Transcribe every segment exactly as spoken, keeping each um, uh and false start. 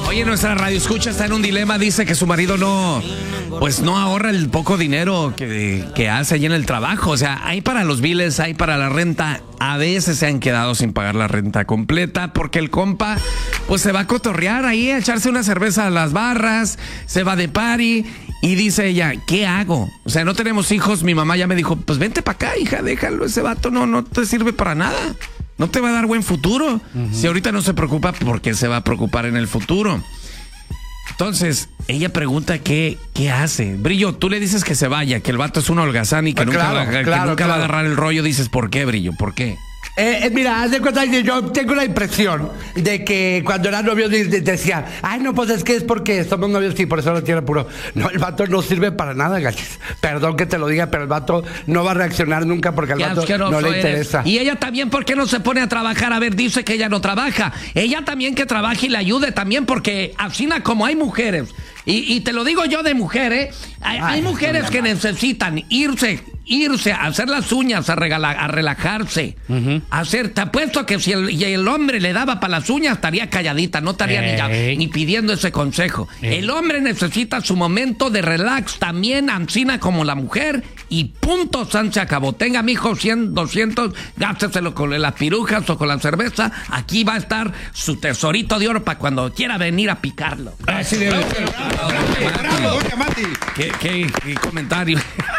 Oye, nuestra radio escucha está en un dilema, dice que su marido no, pues no ahorra el poco dinero que, que hace allí en el trabajo. O sea, hay para los biles, hay para la renta. A veces se han quedado sin pagar la renta completa porque el compa, pues se va a cotorrear ahí, a echarse una cerveza a las barras, se va de party y dice ella, ¿qué hago? O sea, no tenemos hijos, mi mamá ya me dijo, pues vente para acá, hija, déjalo, ese vato no, no te sirve para nada. No te va a dar buen futuro. Uh-huh. Si ahorita no se preocupa, ¿por qué se va a preocupar en el futuro? Entonces, ella pregunta qué, qué hace. Brillo, tú le dices que se vaya, que el vato es un holgazán y que, pues nunca, claro, va, que claro, nunca claro. va a agarrar el rollo. Dices, ¿por qué, Brillo? ¿Por qué? Eh, eh, mira, haz de cuenta que yo tengo la impresión de que cuando eran novios de, de, decía, ay, no, pues es que es porque somos novios y por eso no tiene apuro. No, el vato no sirve para nada, gachis. Perdón que te lo diga, pero el vato no va a reaccionar nunca porque al vato no le interesa. Y ella también, ¿por qué no se pone a trabajar? A ver, dice que ella no trabaja. Ella también que trabaje y le ayude también, porque así como hay mujeres, y, y te lo digo yo de mujeres, hay, ay, hay mujeres no que mal. necesitan irse... irse a hacer las uñas, a, regalar, a relajarse, uh-huh. a hacer, te apuesto que si el, y el hombre le daba para las uñas, estaría calladita, no estaría ni, ya, ni pidiendo ese consejo. Ey. El hombre necesita su momento de relax, también ansina como la mujer, y punto, san se acabó. Tenga, mijo, cien, doscientos, gásteselo con las pirujas o con la cerveza, aquí va a estar su tesorito de oro para cuando quiera venir a picarlo. Así de bravo, bravo, bravo, doña Mati. ¿Qué, qué, qué comentario?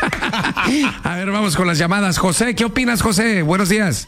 A ver, vamos con las llamadas. José, ¿qué opinas, José? Buenos días.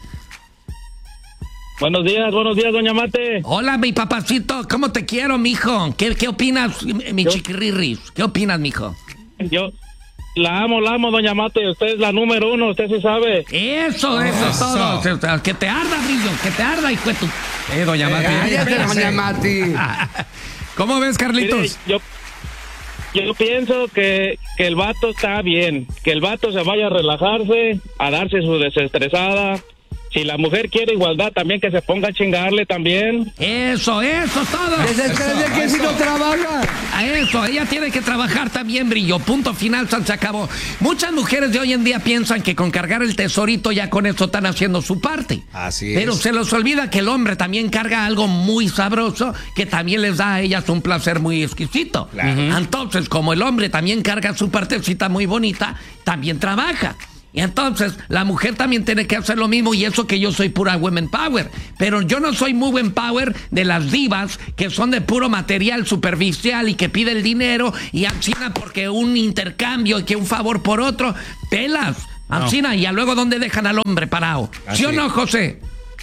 Buenos días, buenos días, doña Mate. Hola, mi papacito, ¿cómo te quiero, mijo? ¿Qué, qué opinas, mi yo, chiquirrirris? ¿Qué opinas, mijo? Yo la amo, la amo, doña Mate. Usted es la número uno, usted sí sabe. Eso, eso, eso es todo. Que te arda, brillo, que te arda, hijo de tu... Eh, doña Mate. Cállate, doña Mate. ¿Cómo ves, Carlitos? Mire, yo... Yo pienso que, que el vato está bien, que el vato se vaya a relajarse, a darse su desestresada. Si la mujer quiere igualdad, también que se ponga a chingarle también. Eso, eso, todo. Desestrese que si no trabaja. A eso, ella tiene que trabajar también, Brillo. Punto final, se acabó. Muchas mujeres de hoy en día piensan que con cargar el tesorito ya con eso están haciendo su parte. Así es. Pero se les olvida que el hombre también carga algo muy sabroso que también les da a ellas un placer muy exquisito. Claro. Entonces, como el hombre también carga su partecita muy bonita, también trabaja. Y entonces la mujer también tiene que hacer lo mismo, y eso que yo soy pura women power, pero yo no soy muy women power de las divas que son de puro material superficial y que pide el dinero y ansina porque un intercambio y que un favor por otro, pelas, ansina, no. Y a luego ¿dónde dejan al hombre parado? Así. ¿Sí o no, José?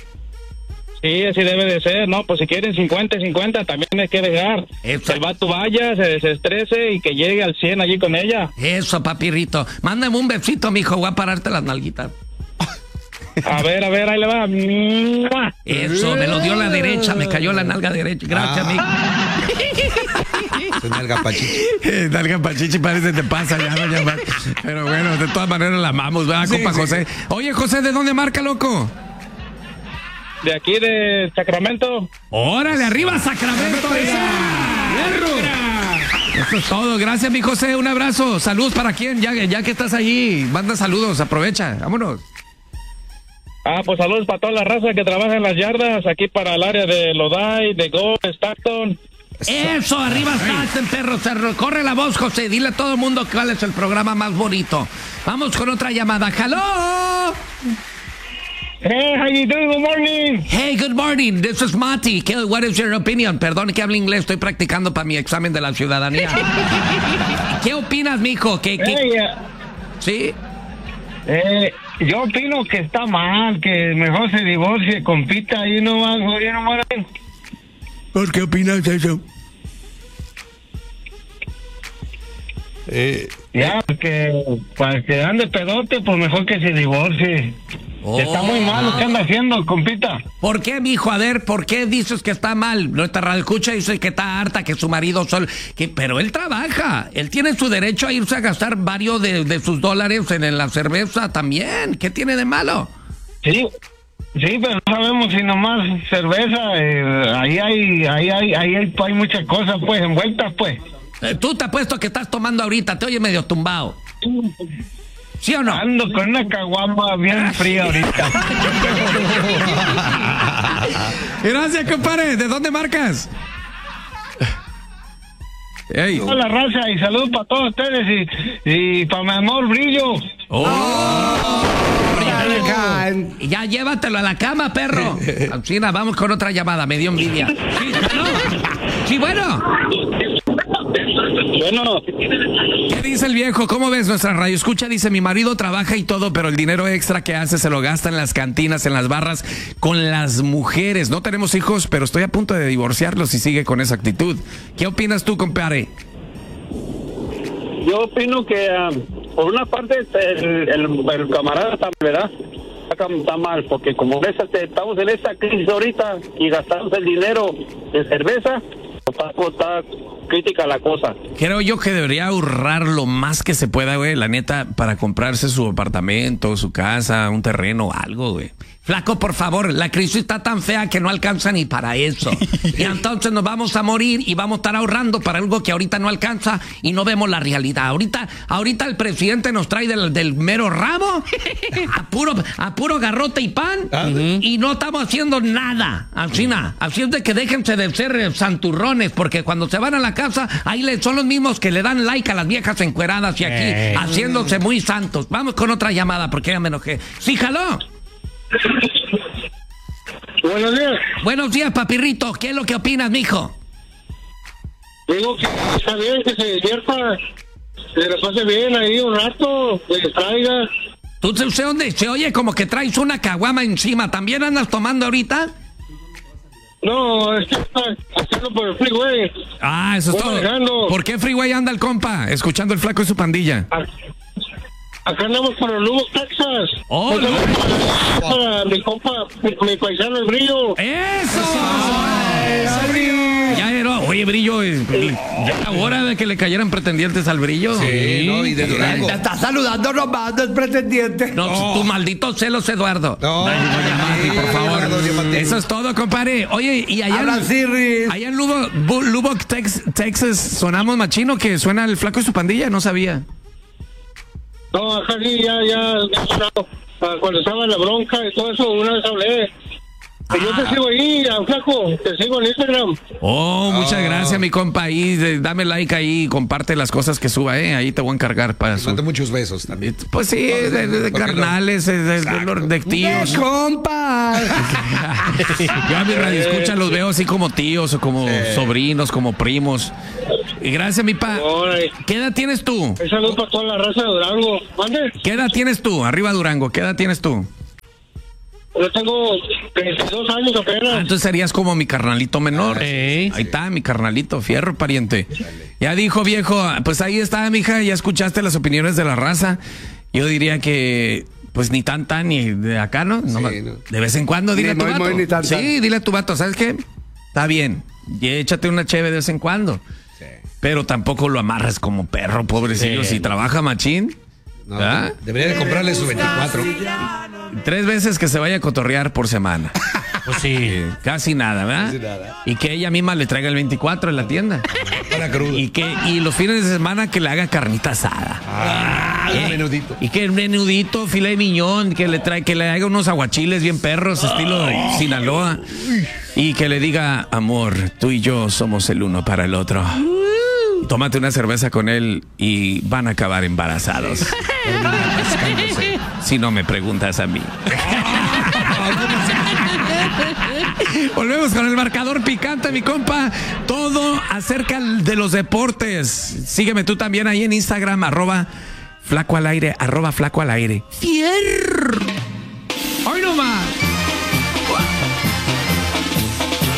Sí, así debe de ser, ¿no? Pues si quieren cincuenta y cincuenta, también hay que dejar. Eso. Que el vato vaya, se desestrese y que llegue al cien allí con ella. Eso, papirrito. Mándame un besito, mijo, voy a pararte las nalguitas. A ver, a ver, ahí le va. Eso, me lo dio la derecha, me cayó la nalga derecha. Gracias, ah. mijo. Es nalga pachichi. Eh, nalga pachichi parece que te pasa ya, doña Mar. Pero bueno, de todas maneras la amamos, ¿verdad, sí, compa sí. José? Oye, José, ¿de dónde marca, loco? De aquí, de Sacramento. ¡Órale, arriba, Sacramento! Eso es todo. Gracias, mi José. Un abrazo. Saludos para quién, ya, ya que estás allí. Manda saludos, aprovecha. Vámonos. Ah, pues saludos para toda la raza que trabaja en las yardas, aquí para el área de Lodi, de Go, Stockton. Eso, arriba Stockton, perro. Se corre la voz, José. Dile a todo el mundo cuál es el programa más bonito. Vamos con otra llamada. ¡Hello! Hey, how you doing? Good morning. Hey, good morning. This is Mati. What is your opinion? Perdón que hable inglés, estoy practicando para mi examen de la ciudadanía. ¿Qué opinas, mijo? ¿Qué, qué... Hey, uh, ¿Sí? Eh, yo opino que está mal, que mejor se divorcie, compita y no va, y no va. ¿Por qué opinas eso? Eh, ya, porque para que ande pedote, pues mejor que se divorcie. Oh, está muy mal lo que anda haciendo, compita. ¿Por qué, mijo? A ver, ¿por qué dices que está mal? Nuestra radioescucha dice que está harta, que su marido sol... que pero él trabaja. Él tiene su derecho a irse a gastar varios de, de sus dólares en, en la cerveza también. ¿Qué tiene de malo? Sí, sí, pero no sabemos si nomás cerveza. Eh, ahí hay, ahí hay, ahí hay, hay muchas cosas, pues, envueltas, pues. Eh, tú te apuesto que estás tomando ahorita, te oye medio tumbado. ¿Sí o no? Ando con una caguama bien fría ahorita. Gracias, compadre. ¿De dónde marcas? Ey. Toda la raza y saludos para todos ustedes y, y para mi amor Brillo. Oh. Can. Y ya llévatelo a la cama, perro. Alcina, vamos con otra llamada, me dio envidia. Sí, bueno. Sí, bueno. Bueno, ¿Qué dice el viejo? ¿Cómo ves nuestra radio? Escucha, dice, mi marido trabaja y todo, pero el dinero extra que hace se lo gasta en las cantinas, en las barras, con las mujeres. No tenemos hijos, pero estoy a punto de divorciarlos si sigue con esa actitud. ¿Qué opinas tú, compadre? yo opino que uh, por una parte el, el, el camarada está, ¿verdad? Está, está mal, porque como ves, estamos en esta crisis ahorita y gastamos el dinero de cerveza, está, está crítica la cosa. Creo yo que debería ahorrar lo más que se pueda, güey, la neta, para comprarse su apartamento, su casa, un terreno, algo, güey. Flaco, por favor, la crisis está tan fea que no alcanza ni para eso. Y entonces nos vamos a morir y vamos a estar ahorrando para algo que ahorita no alcanza y no vemos la realidad. Ahorita, ahorita el presidente nos trae del, del mero ramo, a puro, a puro garrote y pan, y no estamos haciendo nada. Así nada. Así es de que déjense de ser santurrones, porque cuando se van a la casa, ahí le, son los mismos que le dan like a las viejas encueradas y aquí eh. haciéndose muy santos. Vamos con otra llamada porque ya me enojé. Sí, jaló. Buenos días. Buenos días, papirrito. ¿Qué es lo que opinas, mijo? Digo que está bien que se divierta, que le pase bien ahí un rato, que distraiga. ¿Tú se, se, dónde? Se oye como que traes una caguama encima. ¿También andas tomando ahorita? No, es que está haciendo por el freeway. Ah, eso es Voy todo. manejando. ¿Por qué freeway anda el compa? Escuchando el flaco y su pandilla. Ah, acá andamos por el Lubbock, Texas. Oh, Pues, no. para, para mi compa, mi, mi paisano el Brillo. ¡Eso! Ya era, oye, Brillo, eh, ya era hora de que le cayeran pretendientes al Brillo. Sí, no, y de Durango. Te está saludando nomás, no es pretendiente. No, No. tu maldito celos, Eduardo. No, Ay, doña Mati, por favor. Eduardo, doña Mati. Eso es todo, compadre. Oye, y allá Habla en, Siri. allá en Lubbock, Bu- Lubbock, Tex- Texas, sonamos machino que suena el flaco y su pandilla, no sabía. No, acá sí, ya, ya, ya sonado. Ah, cuando estaba en la bronca y todo eso, una vez hablé. Y yo te sigo ahí, ah, flaco, te sigo en Instagram. Oh, muchas Ah. gracias, mi compa. Ahí, de- dame like ahí y comparte las cosas que suba, ¿eh? Ahí te voy a encargar para su... Manda muchos besos también. Pues sí, de, de- de ¿Por qué no? carnales, de, de, de, los- de tíos. ¡De compas! Yo a mi radio escucha los veo así como tíos o como sobrinos, como primos. Y gracias, mi pa. Órale. ¿Qué edad tienes tú? Un saludo para toda la raza de Durango. ¿Mande? ¿Qué edad tienes tú? Arriba Durango, ¿qué edad tienes tú? Yo tengo veintidós años Ah, apenas. entonces serías como mi carnalito menor. Ahí está, mi carnalito, fierro, pariente. Ya dijo, viejo, pues ahí está, mija, ya escuchaste las opiniones de la raza. Yo diría que, pues ni tan tan ni de acá, ¿no? No, no. de vez en cuando, dile Ni a tu muy, vato. muy, ni tan, tan. Sí, dile a tu vato, ¿sabes qué? Está bien, y échate una cheve de vez en cuando. Pero tampoco lo amarres como perro, pobrecillo. Si trabaja machín, No, ¿ah? debería de comprarle su veinticuatro. tres veces que se vaya a cotorrear por semana. Pues sí. Casi nada, ¿verdad? Casi nada. Y que ella misma le traiga el veinticuatro en la tienda. Para crudo. Y que y los fines de semana que le haga carnita asada. Ah, un menudito. Y que un menudito, filet miñón, que le trae, que le haga unos aguachiles bien perros, estilo Sinaloa. Y que le diga, amor, tú y yo somos el uno para el otro. Tómate una cerveza con él y van a acabar embarazados. Si no me preguntas a mí. Volvemos con el marcador picante, mi compa. Todo acerca de los deportes. Sígueme tú también ahí en Instagram, arroba flaco al aire, arroba flaco al aire. ¡Fierro! ¡Hoy nomás!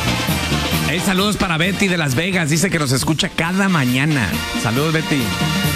Hey, saludos para Betty de Las Vegas. Dice que nos escucha cada mañana. Saludos, Betty.